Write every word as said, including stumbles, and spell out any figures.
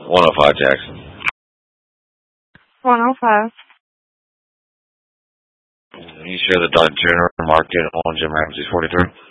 one oh five Jackson. one oh five. You share the Dodge General market on Jim Ramsey's forty-three?